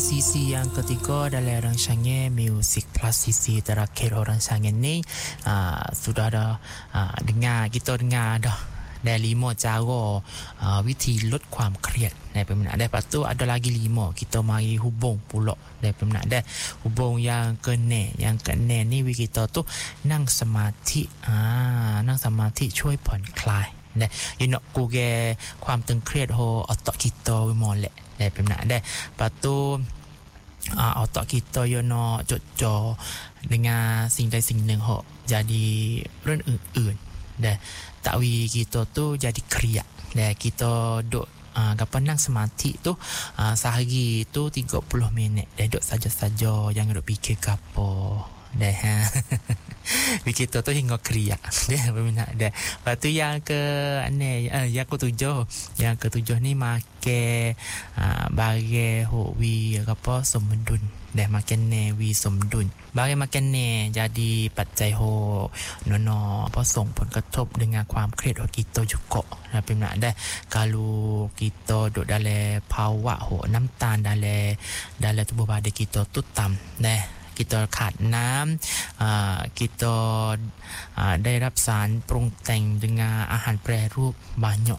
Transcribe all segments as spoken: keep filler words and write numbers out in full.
sisi yang ketiga dalam rancangan Music Plus, sisi terakhir rancangan ni uh, sudah ada uh, dengar, kita dengar dah ada lima cara uh,วิธี lod ความเครียดในpeminat dah. Lepas tu ada lagi lima kita mari hubung pula dari peminat dah. Hubung yang kena, yang kena ni kita tu nang semathi, ah nang semathi ช่วยผ่อนคลายนะyou know กูแกความตึงเครียดโหออตkita molek dari peminat dah. Lepas tu uh, otak kita you know จดจ่อ dengan สิ่งใดสิ่งหนึ่ง ho jadi เรื่องอื่นๆdah. Tak wi kita tu jadi kriak dah. Kita duk uh, apa nang semati tu uh, sehari tu tiga puluh minit dah duk saja-saja yang duk fikir gapo dah ha. Fikir tu tu hingga kriak dah peminat dah. Lepas tu yang ke ni uh, yang ketujuh, yang ketujuh ni make uh, bagi ho wi apa somdun dah, makan ni wi somdun bagi makan ni jadi ปัจจัย ho nono apa ส่งผลกระทบ dengan ความเครียดของ kita juga nah peminat dah. Kalau kita duduk dalamภาวะ ho น้ำตาล dalam dalam tubuh badan kita tu tam dah, kita ขาดน้ำ uh, kita uh, ได้รับสารปรุงแต่ง dengan อาหารแปรรูป banyak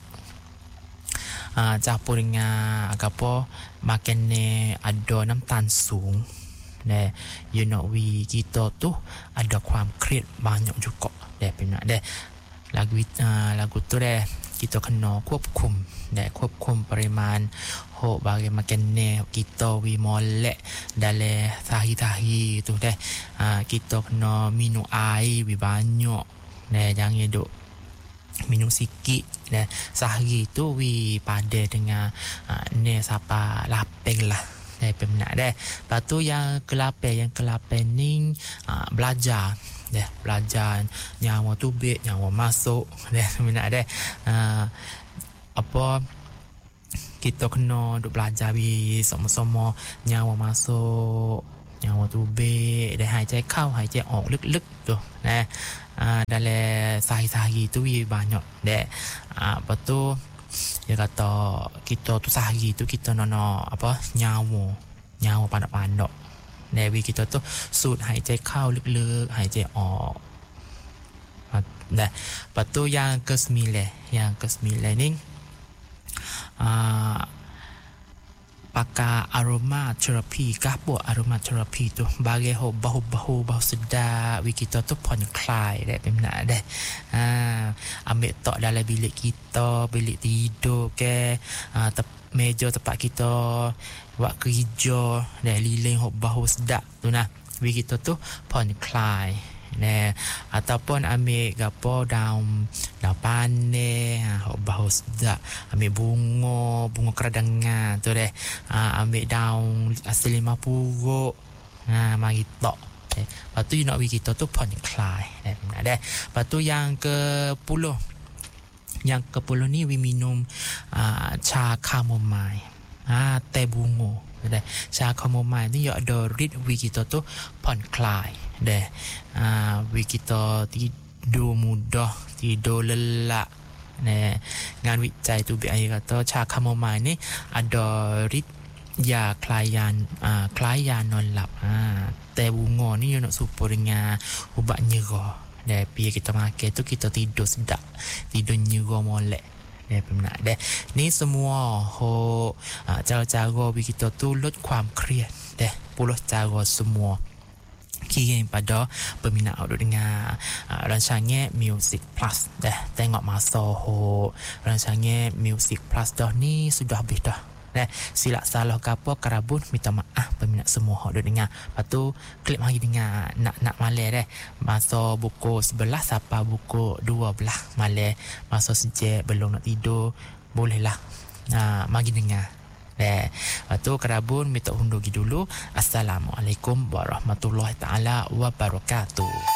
uh, campur dengan apa makan ni ada น้ำตาลสูง dah you know we kita tu ada ความเครียด banyak juga dah peminat dah. Lagu uh, lagu tu dah kita kena ควบคุม dah ควบคุม ปริมาณ ho bagi makan ni kita we molek dalam sehari-hari tu dah. Uh, kita kena minum air we banyak dah, jangan duk minum sikit dah. Sehari tu we pada dengan uh, ni siapa lapeng lah dah peminat dah. Lepas tu yang kelapen, yang kelapen ni uh, belajar dah, belajar nyawa tubik, nyawa masuk dah peminat dah. Uh, apa kita kena duk belajar bi sama-sama nyawa masuk, nyawa tubik dah, หายใจเข้า หายใจออก ลึกๆtu nah. Uh, dalam sehari-hari tu we banyak dah. Uh, lepas tu dia kata kita tu sehari tu kita nono apa nyawa, nyawa panak-panak dah. We kita tuสูด หายใจเข้า ลึกๆ หายใจออกdah. Lepas tu yang ke sembilan, yang ke sembilan ni uh, pakai aroma terapi, gapo aroma terapi tu bagi ho bahu-bahu bahu sedap we kita tu ผ่อนคลายdah peminat dah. Ha, ambil tok dalam bilik kita, bilik tidur ke, uh, tep, meja tempat kita buat kerja dah, liling ho bahu sedap tu nah. We kita tu ผ่อนคลายnah. Ataupun ambil gapo daun daun panen, ha, bau sedap. Ambil bunga, bunga keradangan tu deh. Ha, ambil daun asli lima puruk. Ha, mari tok. Eh, lepas tu you nak bagi kita tu ผ่อนคลายeh, dah. Lepas tu yang ke puluh, yang ke puluh ni we minum uh, ชา chamomile, ha, teh bunga dah. ชา chamomile ni ada ฤทธิ์ we kita tu ผ่อนคลายdah. Uh, we kita tidur mudah, tidur lelak nah. Dengan วิจัย tu bi ai kata ชา chamomile ni ada ฤทธิ์ยาคลายยาอ่าคล้ายยานอนหลับอ่าแต่bunga ni you nak super dengan ubat nyerah dah. Biar kita makan tu kita tidur sedap, tidur nyerah molek dah peminat dah. Ni semua ho uh, cara-cara bi kita tu ลด ความเครียดdah. Puluh cara semua kirim pada peminat audio dengan uh, rancangan Music Plus dah. Tengok masa ho rancangan Music Plus dah ni sudah habis dah. Nah, silap salah ke apa kerabun minta maaf peminat semua audio dengar. Lepas tu klik mari dengar nak-nak malam dah. Masa buku sebelas sampai buku dua belas malam, masa sejak belum nak tidur bolehlah uh, mari dengar. Dah. Lepas tu kerabun minta undur dulu. Assalamualaikum warahmatullahi taala wabarakatuh.